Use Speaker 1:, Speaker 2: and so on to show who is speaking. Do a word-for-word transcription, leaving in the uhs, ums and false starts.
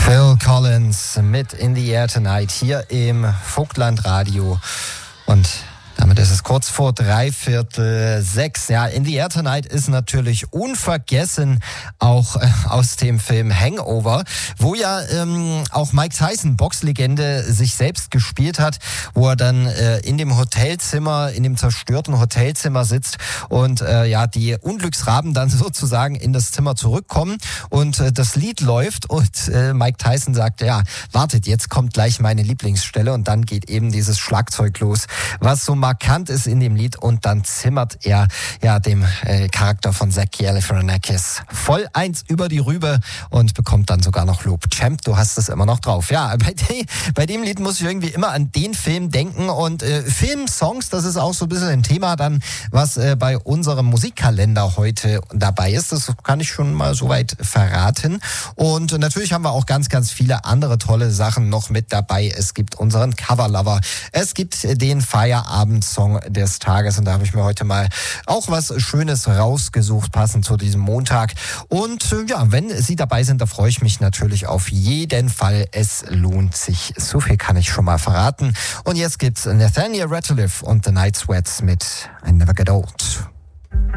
Speaker 1: Phil Collins mit In the Air Tonight hier im Vogtland-Radio. Und damit ist es kurz vor dreiviertel sechs. Ja, In the Air Tonight ist natürlich unvergessen, auch äh, aus dem Film Hangover, wo ja ähm, auch Mike Tyson, Boxlegende, sich selbst gespielt hat, wo er dann äh, in dem Hotelzimmer, in dem zerstörten Hotelzimmer sitzt und äh, ja, die Unglücksraben dann sozusagen in das Zimmer zurückkommen und äh, das Lied läuft und äh, Mike Tyson sagt, ja, wartet, jetzt kommt gleich meine Lieblingsstelle und dann geht eben dieses Schlagzeug los, was so markant ist in dem Lied, und dann zimmert er ja dem äh, Charakter von Zach Galifianakis voll eins über die Rübe und bekommt dann sogar noch Lob. Champ, du hast es immer noch drauf. Ja, bei, de, bei dem Lied muss ich irgendwie immer an den Film denken, und äh, Filmsongs, das ist auch so ein bisschen ein Thema dann, was äh, bei unserem Musikkalender heute dabei ist. Das kann ich schon mal soweit verraten. Und natürlich haben wir auch ganz, ganz viele andere tolle Sachen noch mit dabei. Es gibt unseren Coverlover, es gibt den Feierabend Song des Tages, und da habe ich mir heute mal auch was Schönes rausgesucht, passend zu diesem Montag. Und äh, ja, wenn Sie dabei sind, da freue ich mich natürlich auf jeden Fall. Es lohnt sich. So viel kann ich schon mal verraten. Und jetzt gibt's Nathaniel Rateliff und The Night Sweats mit I Never Get Old.